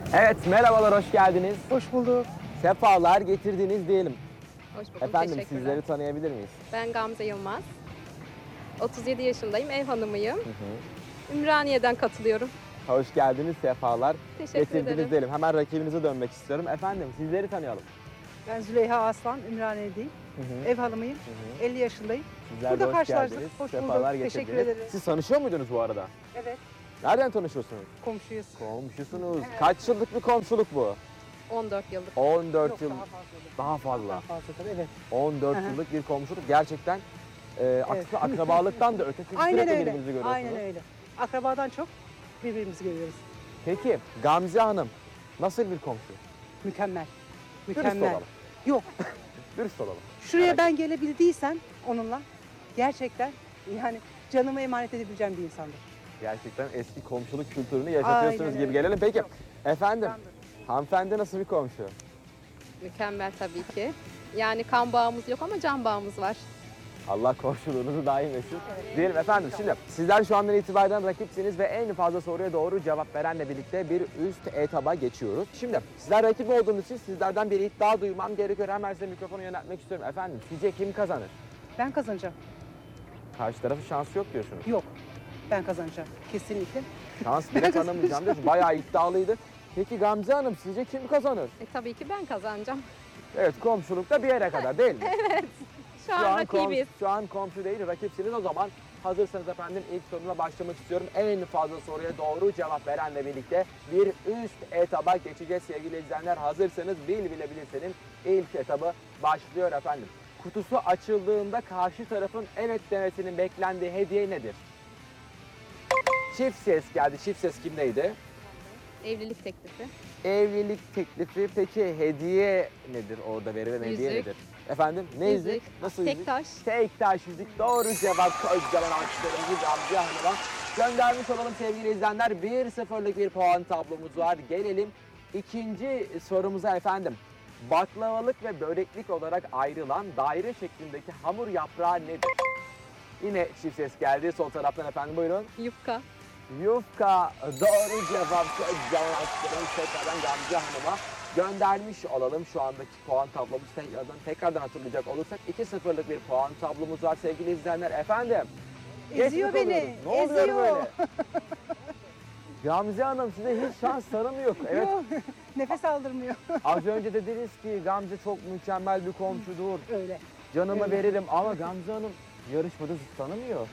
Evet, merhabalar, hoş geldiniz. Hoş bulduk. Sefalar getirdiniz diyelim. Hoş bulduk, Efendim teşekkürler. sizleri tanıyabilir miyiz? Ben Gamze Yılmaz. 37 yaşındayım, ev hanımıyım. Ümraniye'den katılıyorum. Hoş geldiniz, sefalar Teşekkür getirdiniz ederim. diyelim. Hemen rakibinize dönmek istiyorum. Efendim sizleri tanıyalım. Ben Züleyha Aslan, Ümraniye'deyim. Ev hanımıyım. 50 yaşındayım. Sizler Burada de hoş karşılaştık. geldiniz. Hoş Sefalar bulduk. getirdiniz. Teşekkür ederim. Siz tanışıyor muydunuz bu arada? Evet, Nereden tanışıyorsunuz? komşuyuz. Komşusunuz. Evet. Kaç yıllık bir komşuluk bu? 14 yıllık. 14 Yok, yıl. daha fazla. Daha fazla. Daha fazla tabii, evet. 14 Hı hı. yıllık bir komşuluk. Gerçekten aslında akrabalıktan da öte siz Aynen sürekli öyle. birbirinizi görüyorsunuz. Aynen öyle. Akrabadan çok birbirimizi görüyoruz. Peki Gamze Hanım nasıl bir komşu? Mükemmel. Dürüst Mükemmel. olalım. Yok, Dürüst olalım. şuraya Evet. ben gelebildiysem onunla gerçekten yani canımı emanet edebileceğim bir insandır. Gerçekten eski komşuluk kültürünü yaşatıyorsunuz Aynen gibi öyle. gelelim. Peki Yok. efendim Tamamdır. hanımefendi nasıl bir komşu? Mükemmel tabii ki. Yani kan bağımız yok ama can bağımız var. Allah komşuluğunuzu daim etsin. Diyelim efendim şimdi sizler şu andan itibaren rakipsiniz ve en fazla soruya doğru cevap verenle birlikte bir üst etaba geçiyoruz. Şimdi sizler rakip olduğunuz için sizlerden bir iddia duymam gerekiyor. Hemen size mikrofonu yöneltmek istiyorum. Efendim sizce kim kazanır? Ben kazanacağım. Karşı tarafın şansı yok diyorsunuz. Yok, ben kazanacağım. Kesinlikle. Şans bile tanımayacağım diyorsun. Bayağı iddialıydı. Peki Gamze Hanım sizce kim kazanır? Tabii ki ben kazanacağım. Evet komşulukta bir yere kadar değil mi? Şu an rakibiz. Şu an komşu değil, rakipsiniz. O zaman hazırsanız efendim ilk soruna başlamak istiyorum. En fazla soruya doğru cevap verenle birlikte bir üst etaba geçeceğiz sevgili izleyenler. Hazırsanız bil bile bilirsenin ilk etabı başlıyor efendim. Kutusu açıldığında karşı tarafın evet demesinin beklendiği hediye nedir? Çift ses geldi. Çift ses kimdeydi? Evlilik teklifi. Evlilik teklifi. Peki hediye nedir orada verilen hediye Yüzük. nedir? Efendim ne yüzük? Yüzük. Nasıl yüzük? Tek taş. Tek taş yüzük. Doğru cevap kocaman alkışlarımızı Gamze Hanım'a göndermiş olalım sevgili izleyenler. 1-0'lık bir puan tablomuz var. Gelelim ikinci sorumuza efendim. Baklavalık ve böreklik olarak ayrılan daire şeklindeki hamur yaprağı nedir? Yine çift ses geldi. Sol taraftan efendim buyurun. Yufka. Yufka doğru cevap. Kocaman alkışlarımız tekrardan Gamze Hanım'a göndermiş olalım. Şu andaki puan tablomuz tekrardan hatırlayacak olursak 2-0'lık bir puan tablomuz var sevgili izleyenler. Efendim. Eziyor geçmiş beni, oluyoruz. Ne oluyor eziyor. böyle? Gamze Hanım size hiç şans tanımıyor. Evet Yok, nefes aldırmıyor. az önce dediniz ki Gamze çok mükemmel bir komşudur. Öyle. Canımı Öyle. veririm ama Gamze Hanım yarışmada sizi tanımıyor.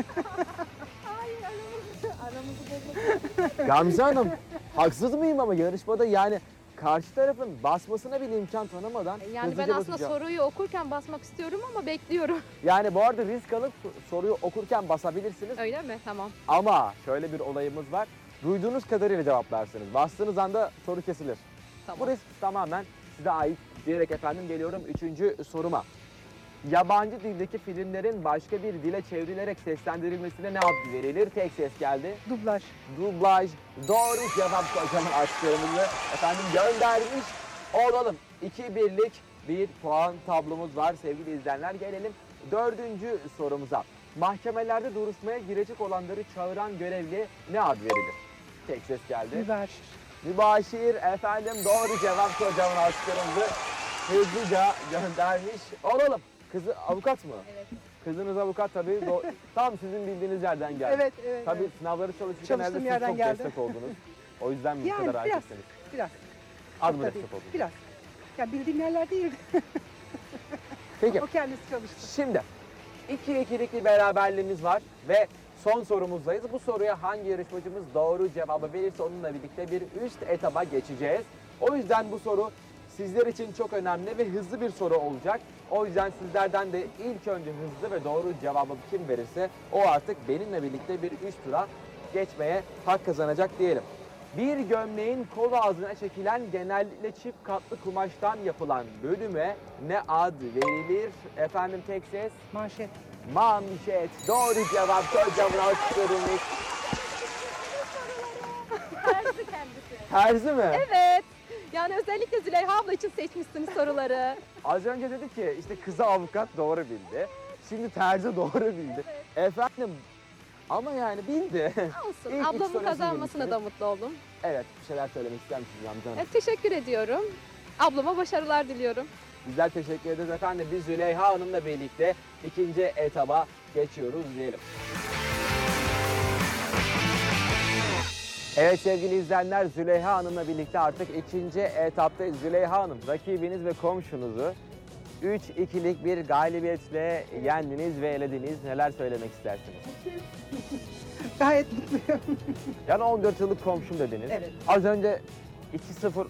Aramızı bozmak. Gamze Hanım haksız mıyım ama yarışmada yani karşı tarafın basmasına bile imkan tanımadan Yani ben hızlıca aslında basacağım. soruyu okurken basmak istiyorum ama bekliyorum. Yani bu arada risk alıp soruyu okurken basabilirsiniz Öyle mi? Tamam. ama şöyle bir olayımız var. Duyduğunuz kadarıyla cevaplarsınız. Bastığınız anda soru kesilir. Tamam. Bu risk tamamen size ait diyerek efendim geliyorum 3. soruma. Yabancı dildeki filmlerin başka bir dile çevrilerek seslendirilmesine ne ad verilir? Tek ses geldi. Dublaj. Dublaj. Doğru cevap kocaman aşklarımızı efendim göndermiş olalım. 2-1'lik bir puan tablomuz var sevgili izleyenler. Gelelim 4. sorumuza. Mahkemelerde duruşmaya girecek olanları çağıran görevliye ne ad verilir? Tek ses geldi. Mübaşir. Mübaşir efendim doğru cevap kocaman aşklarımızı hızlıca göndermiş olalım. Kızı avukat mı? Evet. Kızınız avukat tabii. Tam sizin bildiğiniz yerden geldi. Evet, evet. Tabii evet. sınavları çalışırken Çalıştığım evde siz yerden çok geldi. destek oldunuz. O yüzden mi bu Yani kadar biraz, hakimsiniz? biraz. Az mı Tabii, destek oldunuz? biraz. Ya bildiğim yerler değil. Peki O kendisi çalıştı. şimdi 2-2'lik bir beraberliğimiz var ve son sorumuzdayız. Bu soruya hangi yarışmacımız doğru cevabı verirse onunla birlikte bir üst etaba geçeceğiz. O yüzden bu soru sizler için çok önemli ve hızlı bir soru olacak. O yüzden sizlerden de ilk önce hızlı ve doğru cevabı kim verirse o artık benimle birlikte bir üst tura geçmeye hak kazanacak diyelim. Bir gömleğin kol ağzına çekilen genellikle çift katlı kumaştan yapılan bölüme ne ad verilir? Efendim tek ses. Manşet. Manşet. Doğru cevap. Kocaman alkışlarımız. Terzi kendisi. Terzi mi? Evet. Yani özellikle Züleyha abla için seçmişsiniz soruları. Az önce dedi ki işte kızı avukat doğru bildi. Şimdi terzi doğru bildi. Efendim Ama yani bildi. Olsun. İlk üç Ablamın soruyu kazanmasına siz da mutlu oldum. Evet, bir şeyler söylemek ister misiniz Gamze Hanım? Teşekkür ediyorum. Ablama başarılar diliyorum. Bizler teşekkür ederiz efendim. Biz Züleyha Hanım'la birlikte ikinci etaba geçiyoruz diyelim. Evet sevgili izleyenler, Züleyha Hanım'la birlikte artık ikinci etaptayız. Züleyha Hanım, rakibiniz ve komşunuzu 3-2'lik bir galibiyetle yendiniz ve elediniz. Neler söylemek istersiniz? Gayet mutluyum. Yani 14 yıllık komşum dediniz. Evet. Az önce 2-0